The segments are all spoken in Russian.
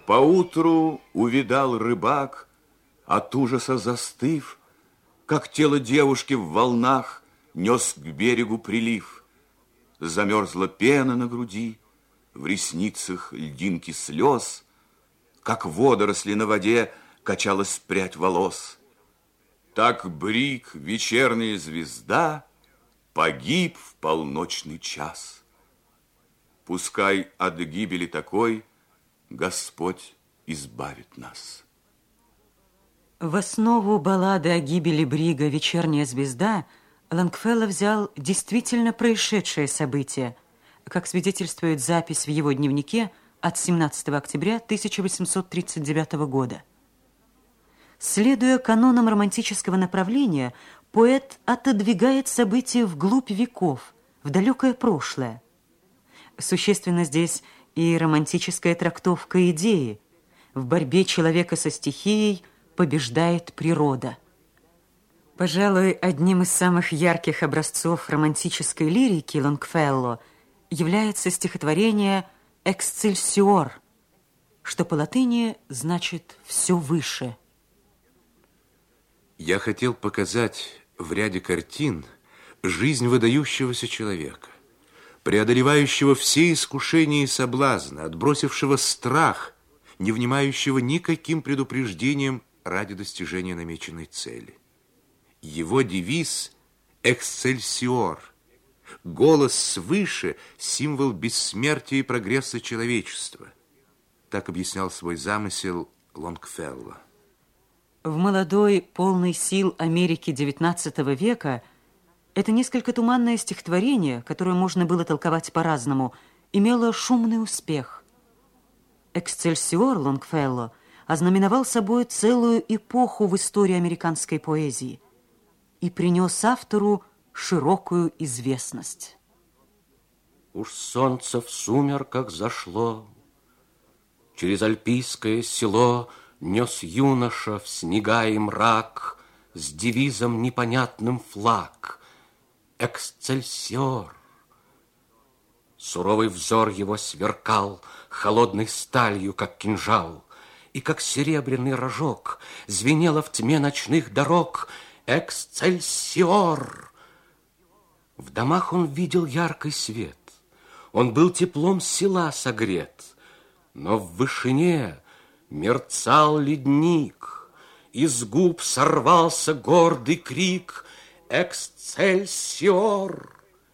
Поутру увидал рыбак, от ужаса застыв, как тело девушки в волнах нес к берегу прилив. Замерзла пена на груди, в ресницах льдинки слез, как водоросли на воде качалась прядь волос. Так Бриг, вечерняя звезда, погиб в полночный час. Пускай от гибели такой Господь избавит нас. В основу баллады о гибели Брига «Вечерняя звезда» Лонгфелло взял действительно происшедшее событие, как свидетельствует запись в его дневнике от 17 октября 1839 года. Следуя канонам романтического направления, поэт отодвигает события вглубь веков, в далекое прошлое. Существенно здесь и романтическая трактовка идеи. В борьбе человека со стихией побеждает природа. Пожалуй, одним из самых ярких образцов романтической лирики Лонгфелло является стихотворение «Эксцельсиор», что по латыни значит «все выше». Я хотел показать в ряде картин жизнь выдающегося человека, преодолевающего все искушения и соблазны, отбросившего страх, не внимающего никаким предупреждениям ради достижения намеченной цели. Его девиз «Эксцельсиор», голос свыше, символ бессмертия и прогресса человечества. Так объяснял свой замысел Лонгфелло. В молодой, полной сил Америке XIX века это несколько туманное стихотворение, которое можно было толковать по-разному, имело шумный успех. «Эксцельсиор» Лонгфелло ознаменовал собой целую эпоху в истории американской поэзии и принес автору широкую известность. Уж солнце в сумерках зашло, через альпийское село нес юноша в снега и мрак с девизом непонятным флаг «Эксцельсиор». Суровый взор его сверкал холодной сталью, как кинжал, и как серебряный рожок звенело в тьме ночных дорог «Эксцельсиор». В домах он видел яркий свет, он был теплом села согрет, но в вышине мерцал ледник, из губ сорвался гордый крик «Эксцельсиор».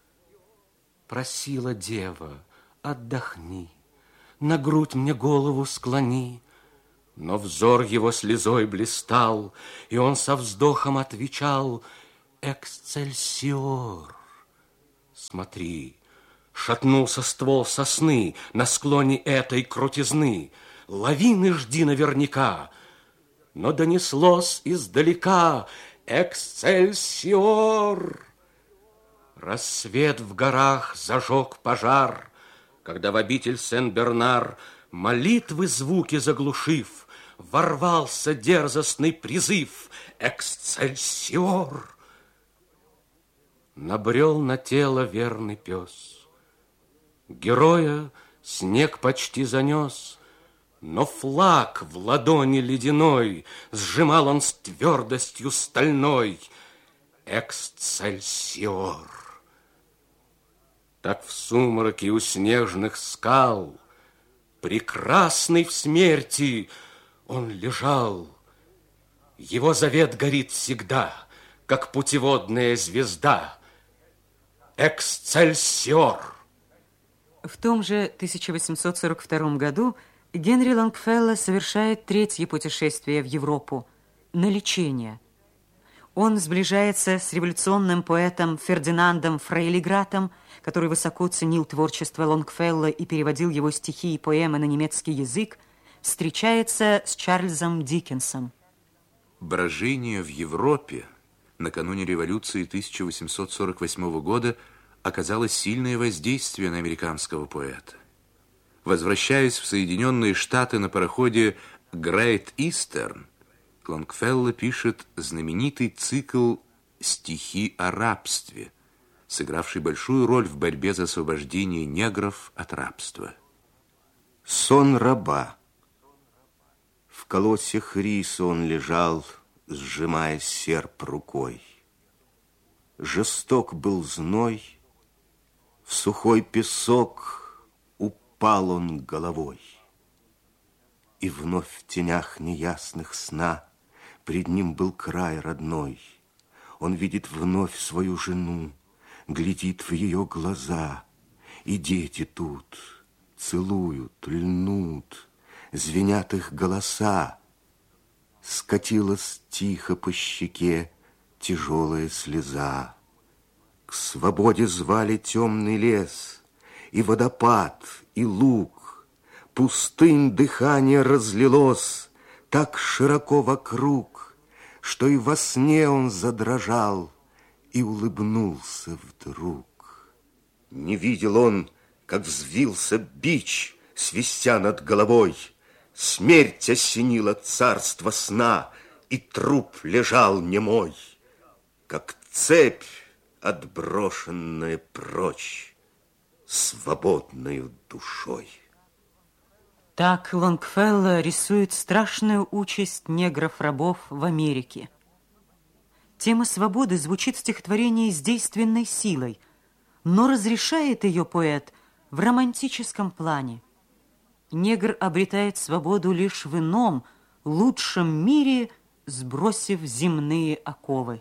Просила дева: отдохни, на грудь мне голову склони. Но взор его слезой блистал, и он со вздохом отвечал: «Эксцельсиор». Смотри, шатнулся ствол сосны на склоне этой крутизны. Лавины жди наверняка. Но донеслось издалека: «Эксцельсиор». Рассвет в горах зажег пожар, когда в обитель Сен-Бернар, молитвы звуки заглушив, ворвался дерзостный призыв «Эксцельсиор». Набрел на тело верный пес. Героя снег почти занес, но флаг в ладони ледяной сжимал он с твердостью стальной. «Эксцельсиор». Так в сумраке у снежных скал, прекрасный в смерти, он лежал. Его завет горит всегда, как путеводная звезда. «Эксцельсиор». В том же 1842 году Генри Лонгфелло совершает третье путешествие в Европу на лечение. Он сближается с революционным поэтом Фердинандом Фрейлигратом, который высоко ценил творчество Лонгфелло и переводил его стихи и поэмы на немецкий язык, встречается с Чарльзом Диккенсом. Брожение в Европе накануне революции 1848 года оказало сильное воздействие на американского поэта. Возвращаясь в Соединенные Штаты на пароходе Great Eastern, Лонгфелло пишет знаменитый цикл «Стихи о рабстве», сыгравший большую роль в борьбе за освобождение негров от рабства. Сон раба. В колосьях риса он лежал, сжимая серп рукой. Жесток был зной, в сухой песок упал он головой. И вновь в тенях неясных сна пред ним был край родной. Он видит вновь свою жену, глядит в ее глаза, и дети тут целуют, льнут, звенят их голоса. Скатилась тихо по щеке тяжелая слеза. К свободе звали темный лес, и водопад, и луг. Пустынь дыхание разлилось так широко вокруг, что и во сне он задрожал и улыбнулся вдруг. Не видел он, как взвился бич, свистя над головой. Смерть осенила царство сна, и труп лежал немой, как цепь, отброшенная прочь, свободною душой. Так Лонгфелло рисует страшную участь негров-рабов в Америке. Тема свободы звучит в стихотворении с действенной силой, но разрешает ее поэт в романтическом плане. Негр обретает свободу лишь в ином, лучшем мире, сбросив земные оковы.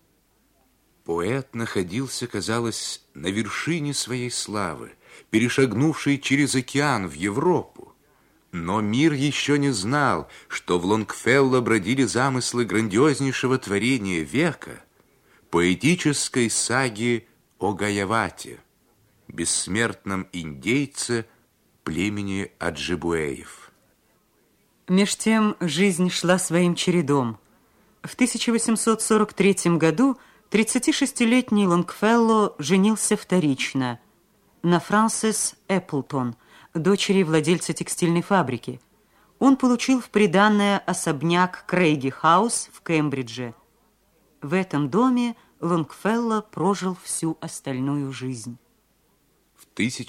Поэт находился, казалось, на вершине своей славы, перешагнувший через океан в Европу. Но мир еще не знал, что в Лонгфелло бродили замыслы грандиознейшего творения века, поэтической саги о Гаявате, бессмертном индейце племени аджибуэев. Меж тем жизнь шла своим чередом. В 1843 году 36-летний Лонгфелло женился вторично на Франсис Эпплтон, дочери владельца текстильной фабрики. Он получил в приданое особняк Крейги-хаус в Кембридже. В этом доме Лонгфелло прожил всю остальную жизнь. В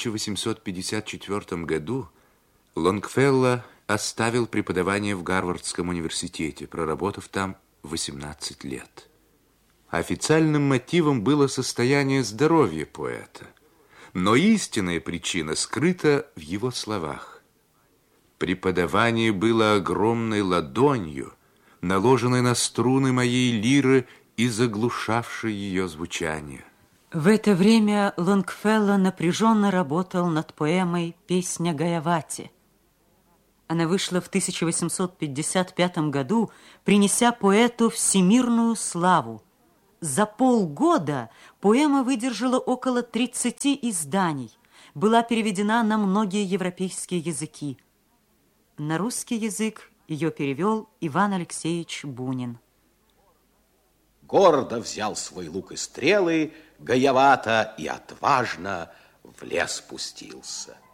1854 году Лонгфелло оставил преподавание в Гарвардском университете, проработав там 18 лет. Официальным мотивом было состояние здоровья поэта, но истинная причина скрыта в его словах. Преподавание было огромной ладонью, наложенной на струны моей лиры и заглушавшей ее звучание. В это время Лонгфелло напряженно работал над поэмой «Песня Гаявати». Она вышла в 1855 году, принеся поэту всемирную славу. За полгода поэма выдержала около 30 изданий, была переведена на многие европейские языки. На русский язык ее перевел Иван Алексеевич Бунин. Гордо взял свой лук и стрелы Гаявата и отважно в лес пустился.